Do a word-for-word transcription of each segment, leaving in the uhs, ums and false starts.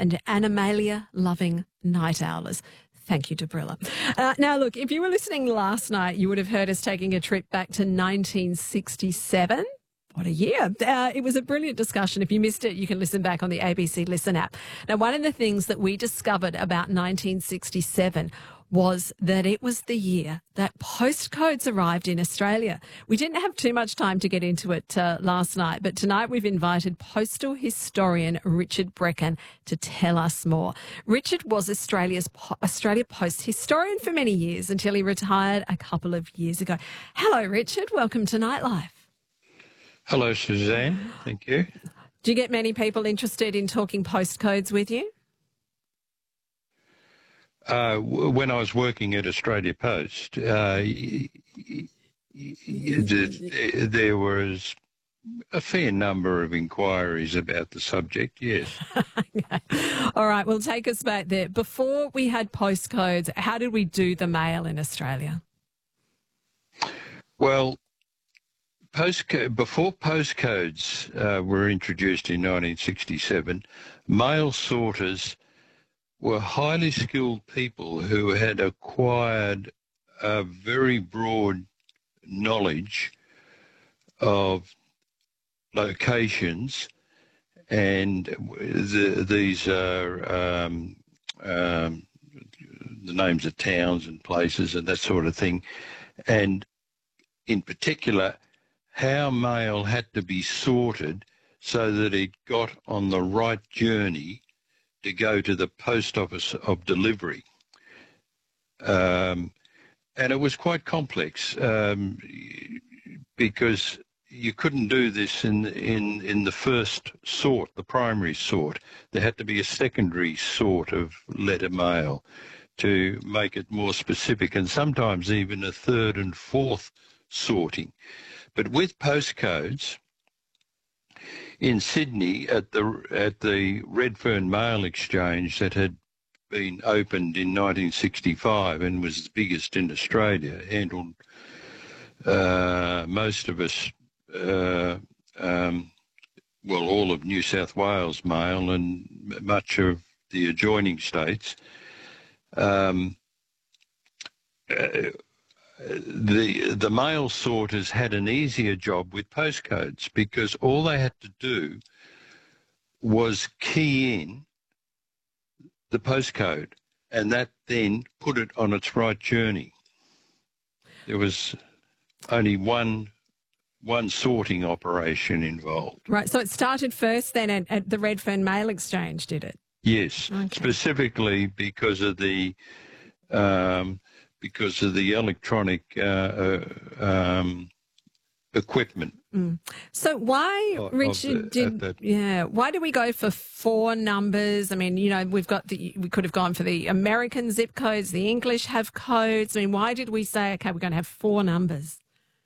and animalia-loving night owlers. Thank you, Debrilla. Uh, now, look, if you were listening last night, you would have heard us taking a trip back to nineteen sixty-seven. What a year. Uh, it was a brilliant discussion. If you missed it, you can listen back on the A B C Listen app. Now, one of the things that we discovered about nineteen sixty-seven was that it was the year that postcodes arrived in Australia. We didn't have too much time to get into it uh, last night, but tonight we've invited postal historian Richard Brecken to tell us more. Richard was Australia's Australia Post historian for many years until he retired a couple of years ago. Hello, Richard. Welcome to Nightlife. Hello, Suzanne. Thank you. Do you get many people interested in talking postcodes with you? Uh, when I was working at Australia Post, uh, there was a fair number of inquiries about the subject, yes. Okay. All right, well, take us back there. Before we had postcodes, how did we do the mail in Australia? Well, postcode, before postcodes uh, were introduced in nineteen sixty-seven, mail sorters were highly skilled people who had acquired a very broad knowledge of locations, and the, these are um, um, the names of towns and places and that sort of thing, and in particular how mail had to be sorted so that it got on the right journey to go to the post office of delivery. Um, and it was quite complex um, because you couldn't do this in, in, in the first sort, the primary sort. There had to be a secondary sort of letter mail to make it more specific, and sometimes even a third and fourth sorting. But with postcodes, in Sydney, at the at the Redfern Mail Exchange that had been opened in nineteen sixty-five and was the biggest in Australia, handled uh, most of us, uh, um, well, all of New South Wales mail and much of the adjoining states. Um, uh, The the mail sorters had an easier job with postcodes because all they had to do was key in the postcode, and that then put it on its right journey. There was only one one sorting operation involved. Right, so it started first then at, at the Redfern Mail Exchange, did it? Yes, okay. Specifically because of the um, because of the electronic uh, uh, um, equipment. Mm. So why, of, Richard, of the, did the, yeah? Why did we go for four numbers? I mean, you know, we've got the we could have gone for the American zip codes. The English have codes. I mean, why did we say, okay, we're going to have four numbers?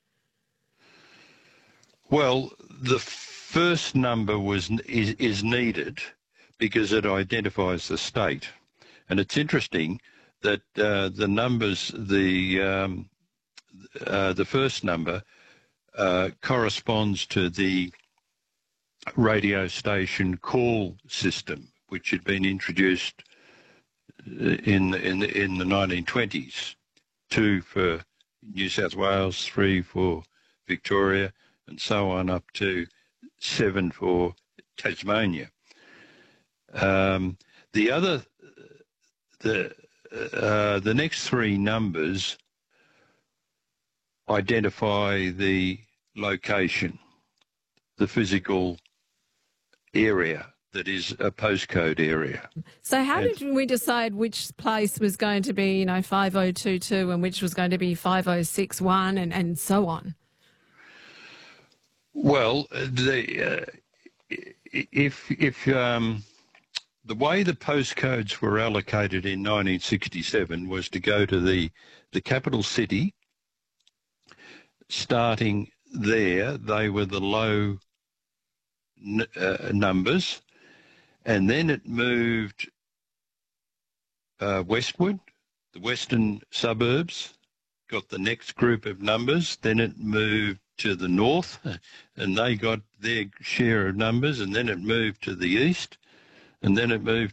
Well, the first number was is, is needed because it identifies the state, and it's interesting that uh, the numbers, the um, uh, the first number uh, corresponds to the radio station call system, which had been introduced in in in the nineteen twenties. Two for New South Wales, three for Victoria, and so on up to seven for Tasmania. Um, the other, the uh, the next three numbers identify the location, the physical area that is a postcode area. So how and, did we decide which place was going to be, you know, five oh two two and which was going to be five oh six one and, and so on? Well, the, uh, if if um, the way the postcodes were allocated in nineteen sixty-seven was to go to the the capital city. Starting there, they were the low n uh, numbers, and then it moved uh, westward. The western suburbs got the next group of numbers. Then it moved to the north, and they got their share of numbers, and then it moved to the east, and then it moved